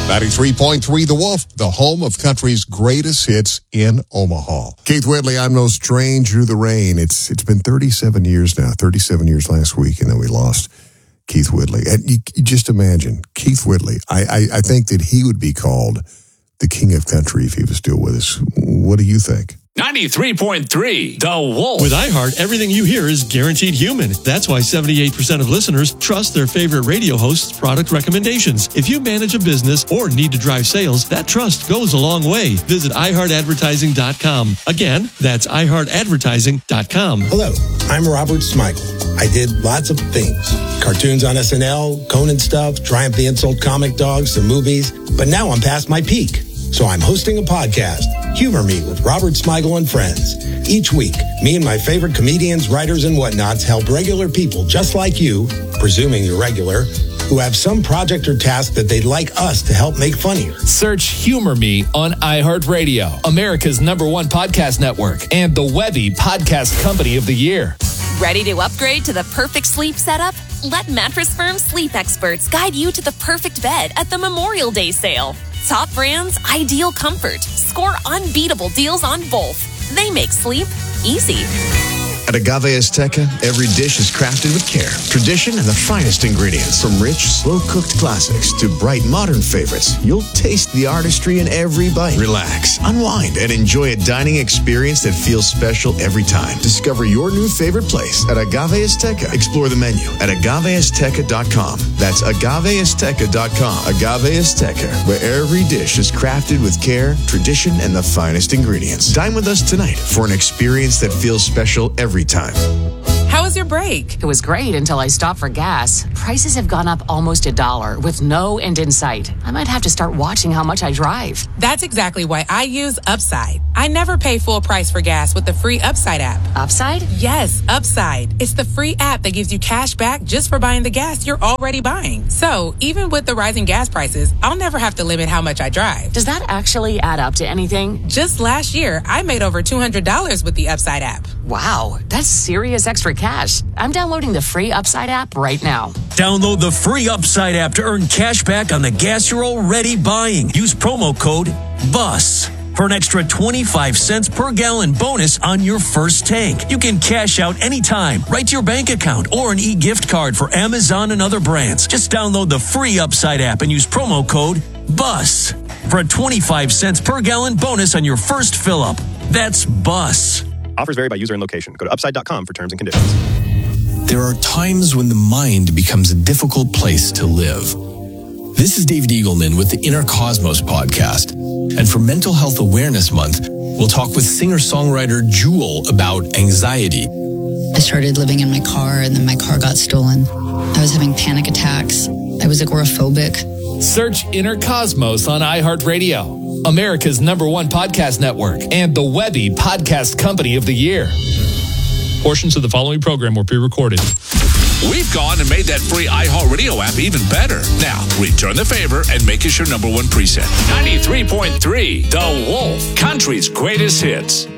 93.3 The Wolf, the home of country's greatest hits in Omaha. Keith Whitley, I'm no stranger to the rain. It's been 37 years now, 37 years last week, and then we lost Keith Whitley. And you just imagine, Keith Whitley, I think that he would be called the king of country if he was still with us. What do you think? 93.3 The Wolf. With iHeart, everything you hear is guaranteed human. That's why 78% of listeners trust their favorite radio host's product recommendations. If you manage a business or need to drive sales, that trust goes a long way. Visit iHeartAdvertising.com. Again, that's iHeartAdvertising.com. Hello, I'm Robert Smigel. I did lots of things. Cartoons on SNL, Conan stuff, Triumph the Insult comic dogs, some movies. But now I'm past my peak. So I'm hosting a podcast, Humor Me with Robert Smigel and Friends. Each week, me and my favorite comedians, writers, and whatnots help regular people just like you, presuming you're regular, who have some project or task that they'd like us to help make funnier. Search Humor Me on iHeartRadio, America's #1 podcast network, and the Webby Podcast Company of the Year. Ready to upgrade to the perfect sleep setup? Let Mattress Firm sleep experts guide you to the perfect bed at the Memorial Day sale. Top brands, ideal comfort. Score unbeatable deals on both. They make sleep easy. At Agave Azteca, every dish is crafted with care, tradition, and the finest ingredients. From rich, slow-cooked classics to bright, modern favorites, you'll taste the artistry in every bite. Relax, unwind, and enjoy a dining experience that feels special every time. Discover your new favorite place at Agave Azteca. Explore the menu at agaveazteca.com. That's agaveazteca.com. Agave Azteca, where every dish is crafted with care, tradition, and the finest ingredients. Dine with us tonight for an experience that feels special every time. How was your break? It was great until I stopped for gas. Prices have gone up almost $1 with no end in sight. I might have to start watching how much I drive. That's exactly why I use Upside. I never pay full price for gas with the free Upside app. Upside? Yes, Upside. It's the free app that gives you cash back just for buying the gas you're already buying. So even with the rising gas prices, I'll never have to limit how much I drive. Does that actually add up to anything? Just last year, I made over $200 with the Upside app. Wow, that's serious extra cash. I'm downloading the free Upside app right now. Download the free Upside app to earn cash back on the gas you're already buying. Use promo code BUS for an extra 25 cents per gallon bonus on your first tank. You can cash out anytime, right to your bank account, or an e-gift card for Amazon and other brands. Just download the free Upside app and use promo code BUS for a 25 cents per gallon bonus on your first fill-up. That's BUS. Offers vary by user and location. Go to upside.com for terms and conditions. There are times when the mind becomes a difficult place to live. This is David Eagleman with the Inner Cosmos podcast. And for Mental Health Awareness Month, we'll talk with singer-songwriter Jewel about anxiety. I started living in my car, and then my car got stolen. I was having panic attacks. I was agoraphobic. Search Inner Cosmos on iHeartRadio, America's #1 podcast network, and the Webby Podcast Company of the Year. Portions of the following program were pre-recorded. We've gone and made that free iHeartRadio app even better. Now, return the favor and make us your #1 preset. 93.3 The Wolf, country's greatest hits.